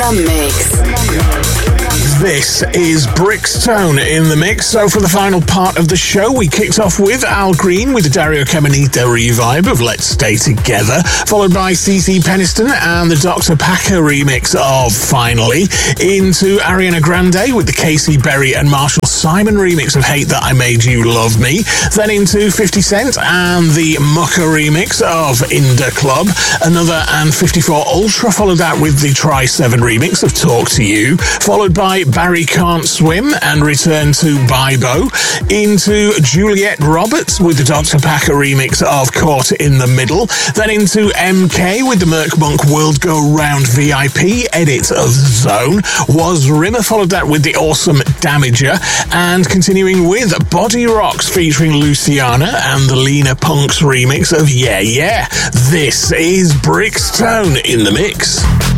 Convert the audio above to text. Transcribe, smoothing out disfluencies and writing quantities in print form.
the mix. This is Brixtone in the mix. So for the final part of the show, we kicked off with Al Green with the Dario Caminita revive of Let's Stay Together, followed by CeCe Peniston and the Dr. Packer remix of Finally, into Ariana Grande with the Casey Berry and Marshall Simon remix of Hate That I Made You Love Me, then into 50 Cent and the Mucker remix of Inda Club, another and 54 Ultra followed that with the Try7 remix of Talk to You, followed by Barry Can't Swim and return to Bibo, into Juliette Roberts with the Dr. Packer remix of Caught in the Middle, then into MK with the Merc Monk World Go Round VIP edit of Zone, Was Rimmer followed that with the awesome Damager, and continuing with Body Rocks featuring Luciana and the Lena Punks remix of Yeah Yeah. This is Brixtone in the mix.